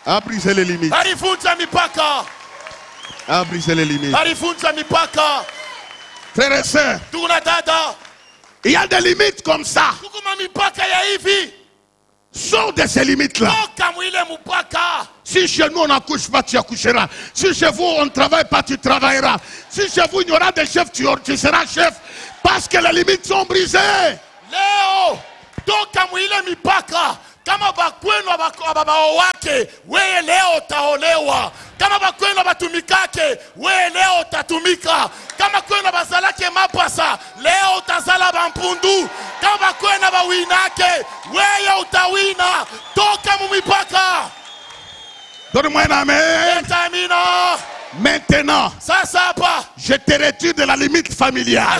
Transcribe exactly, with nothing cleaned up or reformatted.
A brisé les limites. Alivunja mipaka. A brisé les limites. Alivunja mipaka. Frères et sœurs, Tuna dada. il y a des limites comme ça. Kukuma mipaka ya hivi. Sors de ces limites-là. Toka mwile mpaka. Si chez nous on n'accouche pas, tu accoucheras. Si chez vous on ne travaille pas, tu travailleras. Si chez vous il y aura des chefs, tu, tu seras chef. Parce que les limites sont brisées. Leo, toka mwile mipaka. Kama bakwenu ababao wake, weye leo utaolewa. Kama bakwenu abatumikake, weye leo utatumika. Kama kwenu abazalake mapasa, leo utazala bampundu. Kama bakwenu abawinake, weye utawina. Toka mumipaka. Donne-moi un amen. Etamina. Maintenant, Sasa hapa, je te retire de la limite familiale.